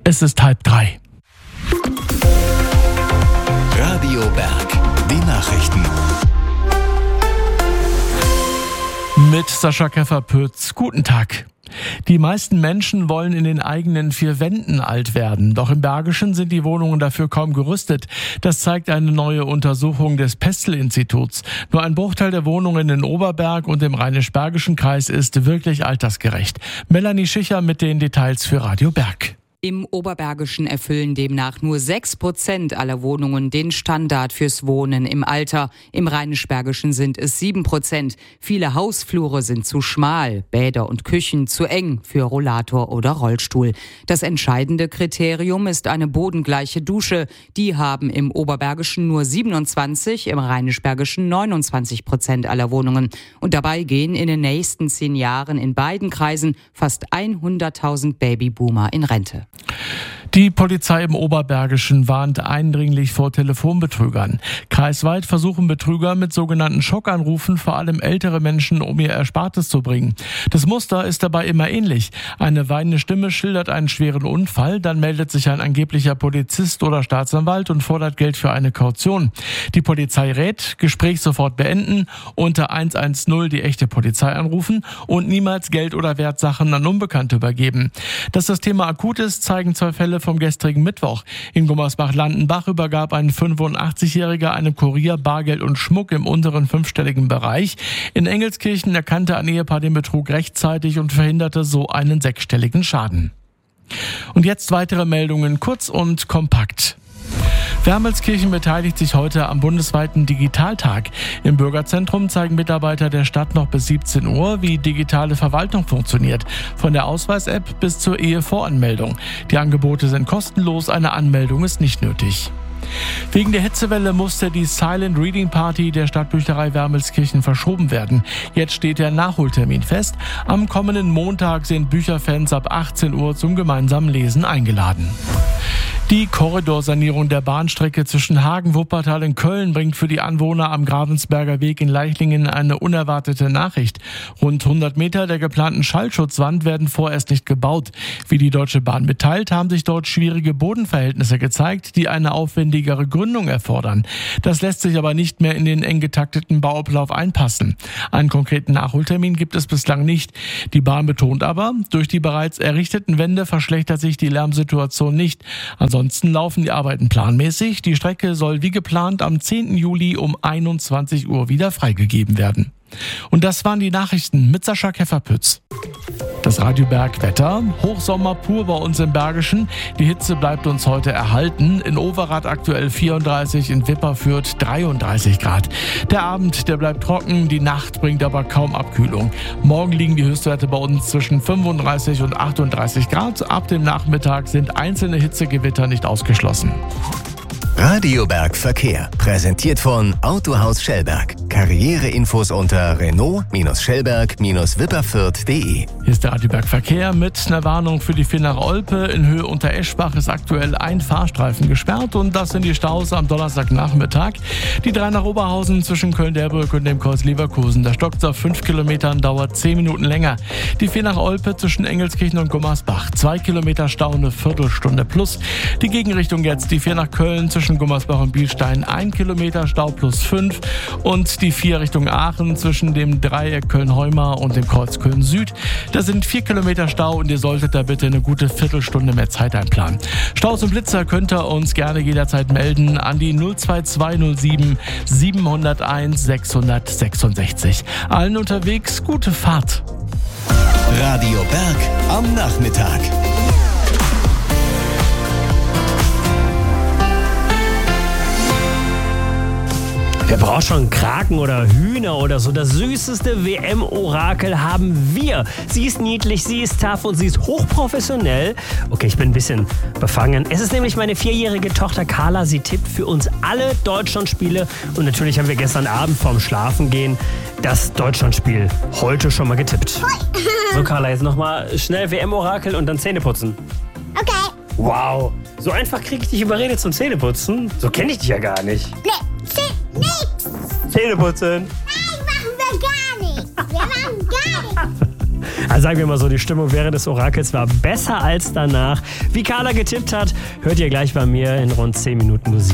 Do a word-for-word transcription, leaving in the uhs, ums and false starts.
Es ist halb drei. Radio Berg, die Nachrichten. Mit Sascha Keffer-Pütz. Guten Tag. Die meisten Menschen wollen in den eigenen vier Wänden alt werden. Doch im Bergischen sind die Wohnungen dafür kaum gerüstet. Das zeigt eine neue Untersuchung des Pestel-Instituts. Nur ein Bruchteil der Wohnungen in Oberberg und im Rheinisch-Bergischen Kreis ist wirklich altersgerecht. Melanie Schicher mit den Details für Radio Berg. Im Oberbergischen erfüllen demnach nur sechs Prozent aller Wohnungen den Standard fürs Wohnen im Alter. Im Rheinisch-Bergischen sind es sieben Prozent. Viele Hausflure sind zu schmal, Bäder und Küchen zu eng für Rollator oder Rollstuhl. Das entscheidende Kriterium ist eine bodengleiche Dusche. Die haben im Oberbergischen nur siebenundzwanzig, im Rheinisch-Bergischen neunundzwanzig Prozent aller Wohnungen. Und dabei gehen in den nächsten zehn Jahren in beiden Kreisen fast hunderttausend Babyboomer in Rente. Die Polizei im Oberbergischen warnt eindringlich vor Telefonbetrügern. Kreisweit versuchen Betrüger mit sogenannten Schockanrufen vor allem ältere Menschen um ihr Erspartes zu bringen. Das Muster ist dabei immer ähnlich. Eine weinende Stimme schildert einen schweren Unfall, dann meldet sich ein angeblicher Polizist oder Staatsanwalt und fordert Geld für eine Kaution. Die Polizei rät, Gespräch sofort beenden, unter eins eins null die echte Polizei anrufen und niemals Geld oder Wertsachen an Unbekannte übergeben. Dass das Thema akut ist, zeigen zwei Fälle vom gestrigen Mittwoch. In Gummersbach-Landenbach übergab ein fünfundachtzig-Jähriger einem Kurier Bargeld und Schmuck im unteren fünfstelligen Bereich. In Engelskirchen erkannte ein Ehepaar den Betrug rechtzeitig und verhinderte so einen sechsstelligen Schaden. Und jetzt weitere Meldungen, kurz und kompakt. Wermelskirchen beteiligt sich heute am bundesweiten Digitaltag. Im Bürgerzentrum zeigen Mitarbeiter der Stadt noch bis siebzehn Uhr, wie digitale Verwaltung funktioniert. Von der Ausweis-App bis zur Ehevoranmeldung. Die Angebote sind kostenlos, eine Anmeldung ist nicht nötig. Wegen der Hitzewelle musste die Silent Reading Party der Stadtbücherei Wermelskirchen verschoben werden. Jetzt steht der Nachholtermin fest. Am kommenden Montag sind Bücherfans ab achtzehn Uhr zum gemeinsamen Lesen eingeladen. Die Korridorsanierung der Bahnstrecke zwischen Hagen, Wuppertal und Köln bringt für die Anwohner am Grabensberger Weg in Leichlingen eine unerwartete Nachricht. Rund hundert Meter der geplanten Schallschutzwand werden vorerst nicht gebaut. Wie die Deutsche Bahn mitteilt, haben sich dort schwierige Bodenverhältnisse gezeigt, die eine aufwendigere Gründung erfordern. Das lässt sich aber nicht mehr in den eng getakteten Bauablauf einpassen. Einen konkreten Nachholtermin gibt es bislang nicht. Die Bahn betont aber, durch die bereits errichteten Wände verschlechtert sich die Lärmsituation nicht. Ansonsten Ansonsten laufen die Arbeiten planmäßig. Die Strecke soll wie geplant am zehnten Juli um einundzwanzig Uhr wieder freigegeben werden. Und das waren die Nachrichten mit Sascha Keffer-Pütz. Das Radio Berg Wetter. Hochsommer pur bei uns im Bergischen. Die Hitze bleibt uns heute erhalten. In Overath aktuell vierunddreißig, in Wipperfürth dreiunddreißig Grad. Der Abend, der bleibt trocken, die Nacht bringt aber kaum Abkühlung. Morgen liegen die Höchstwerte bei uns zwischen fünfunddreißig und achtunddreißig Grad. Ab dem Nachmittag sind einzelne Hitzegewitter nicht ausgeschlossen. Radio Berg Verkehr. Präsentiert von Autohaus Schellberg. Karriereinfos unter Renault-Schellberg-Wipperfürth punkt de. Hier ist der Radio Berg Verkehr mit einer Warnung für die Villach-Olpe. In Höhe unter Eschbach ist aktuell ein Fahrstreifen gesperrt und das sind die Staus am Donnerstagnachmittag. Die drei nach Oberhausen zwischen Köln-Derbrück und dem Kreuz Leverkusen. Da stockt es auf fünf Kilometern, dauert zehn Minuten länger. Die Villach-Olpe zwischen Engelskirchen und Gummersbach. zwei Kilometer Stau, eine Viertelstunde plus. Die Gegenrichtung jetzt, die vier nach Köln zwischen Gummersbach und Bielstein, ein Kilometer Stau plus fünf. Und die vier Richtung Aachen zwischen dem Dreieck Köln-Heumar und dem Kreuz Köln-Süd. Da sind vier Kilometer Stau und ihr solltet da bitte eine gute Viertelstunde mehr Zeit einplanen. Staus und Blitzer könnt ihr uns gerne jederzeit melden an die null zwei zwei null sieben sieben null eins sechs sechs sechs. Allen unterwegs gute Fahrt. Radio Berg am Nachmittag. Wer braucht schon Kraken oder Hühner oder so? Das süßeste W M-Orakel haben wir. Sie ist niedlich, sie ist tough und sie ist hochprofessionell. Okay, ich bin ein bisschen befangen. Es ist nämlich meine vierjährige Tochter Carla. Sie tippt für uns alle Deutschlandspiele. Und natürlich haben wir gestern Abend vorm Schlafengehen das Deutschlandspiel heute schon mal getippt. So, Carla, jetzt nochmal schnell W M-Orakel und dann Zähne putzen. Okay. Wow, so einfach kriege ich dich überredet zum Zähneputzen? So kenne ich dich ja gar nicht. Nee, nix. Zähneputzen. Nein, machen wir gar nicht. Wir machen gar nichts. Also sagen wir mal so, die Stimmung während des Orakels war besser als danach. Wie Carla getippt hat, hört ihr gleich bei mir in rund zehn Minuten Musik.